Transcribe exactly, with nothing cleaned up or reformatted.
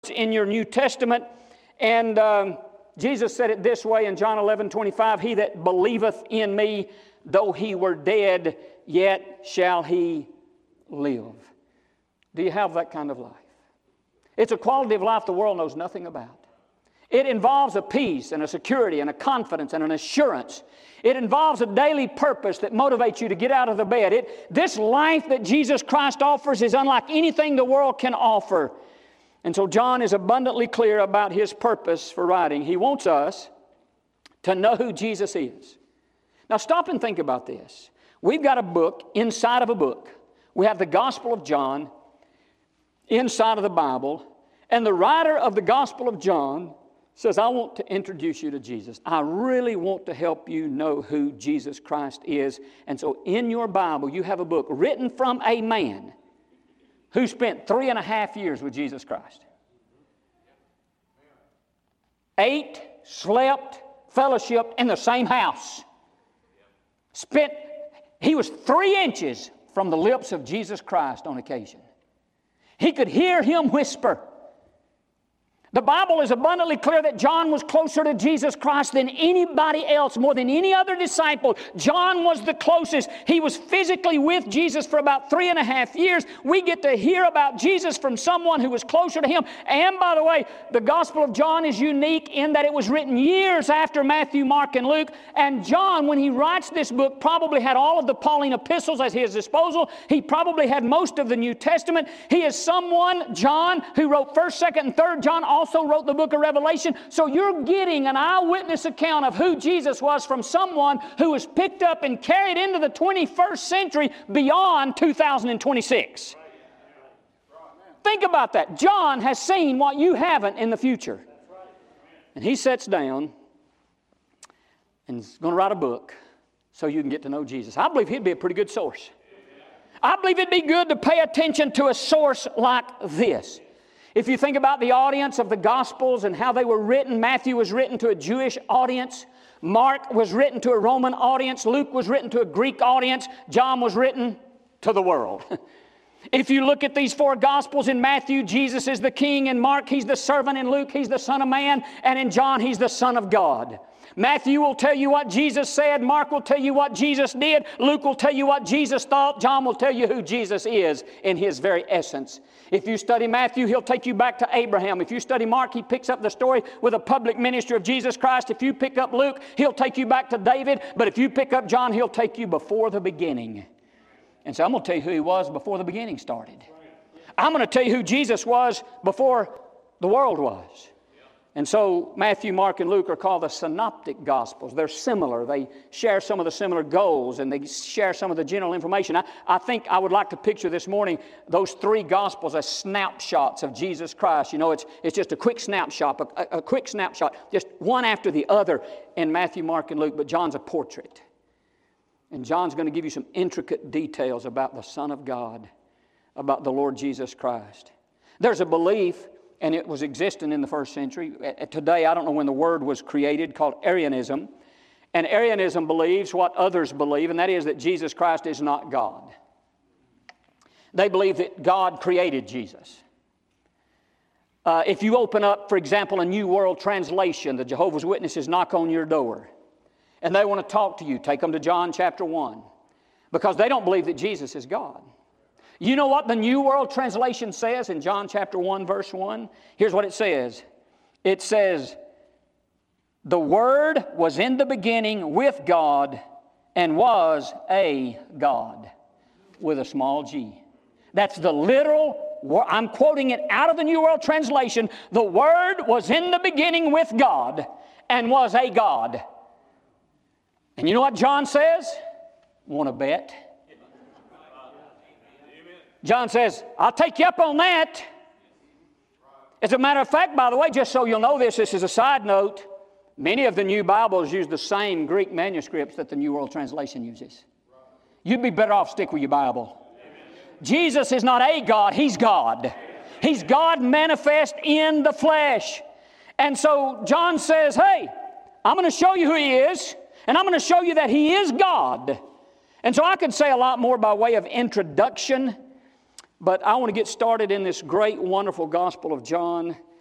in your New Testament. And um, Jesus said it this way in John eleven twenty-five, "He that believeth in me, though he were dead, yet shall he live." Do you have that kind of life? It's a quality of life the world knows nothing about. It involves a peace and a security and a confidence and an assurance. It involves a daily purpose that motivates you to get out of the bed. It, this life that Jesus Christ offers is unlike anything the world can offer. And so John is abundantly clear about his purpose for writing. He wants us to know who Jesus is. Now stop and think about this. We've got a book inside of a book. We have the Gospel of John inside of the Bible. And the writer of the Gospel of John says, I want to introduce you to Jesus. I really want to help you know who Jesus Christ is. And so in your Bible, you have a book written from a man who spent three and a half years with Jesus Christ. Ate, slept, fellowshiped in the same house. Spent, he was three inches from the lips of Jesus Christ on occasion. He could hear him whisper. The Bible is abundantly clear that John was closer to Jesus Christ than anybody else, more than any other disciple. John was the closest. He was physically with Jesus for about three and a half years. We get to hear about Jesus from someone who was closer to him. And by the way, the Gospel of John is unique in that it was written years after Matthew, Mark, and Luke. And John, when he writes this book, probably had all of the Pauline epistles at his disposal. He probably had most of the New Testament. He is someone, John, who wrote first, second, and third John, also wrote the book of Revelation. So you're getting an eyewitness account of who Jesus was from someone who was picked up and carried into the twenty-first century beyond two thousand twenty-six. Think about that. John has seen what you haven't in the future. And he sits down and is going to write a book so you can get to know Jesus. I believe he'd be a pretty good source. I believe it'd be good to pay attention to a source like this. If you think about the audience of the Gospels and how they were written, Matthew was written to a Jewish audience. Mark was written to a Roman audience. Luke was written to a Greek audience. John was written to the world. If you look at these four Gospels, in Matthew, Jesus is the King. In Mark, He's the servant. In Luke, He's the Son of Man. And in John, He's the Son of God. Matthew will tell you what Jesus said. Mark will tell you what Jesus did. Luke will tell you what Jesus thought. John will tell you who Jesus is in His very essence. If you study Matthew, he'll take you back to Abraham. If you study Mark, he picks up the story with a public ministry of Jesus Christ. If you pick up Luke, he'll take you back to David. But if you pick up John, he'll take you before the beginning. And so I'm going to tell you who he was before the beginning started. I'm going to tell you who Jesus was before the world was. And so Matthew, Mark, and Luke are called the synoptic gospels. They're similar. They share some of the similar goals, and they share some of the general information. I, I think I would like to picture this morning those three gospels as snapshots of Jesus Christ. You know, it's, it's just a quick snapshot, a, a quick snapshot, just one after the other in Matthew, Mark, and Luke. But John's a portrait. And John's going to give you some intricate details about the Son of God, about the Lord Jesus Christ. There's a belief, and it was existing in the first century. Today, I don't know when the word was created, called Arianism. And Arianism believes what others believe, and that is that Jesus Christ is not God. They believe that God created Jesus. Uh, if you open up, for example, a New World Translation, the Jehovah's Witnesses knock on your door, and they want to talk to you, take them to John chapter one, because they don't believe that Jesus is God. You know what the New World Translation says in John chapter one, verse one? Here's what it says. It says, "The Word was in the beginning with God and was a God," with a small g. That's the literal, I'm quoting it out of the New World Translation. The Word was in the beginning with God and was a God. And you know what John says? Want to bet? John says, I'll take you up on that. As a matter of fact, by the way, just so you'll know this, this is a side note, many of the new Bibles use the same Greek manuscripts that the New World Translation uses. You'd be better off stick with your Bible. Jesus is not a God, He's God. He's God manifest in the flesh. And so John says, hey, I'm going to show you who He is, and I'm going to show you that He is God. And so I could say a lot more by way of introduction. But I want to get started in this great, wonderful Gospel of John.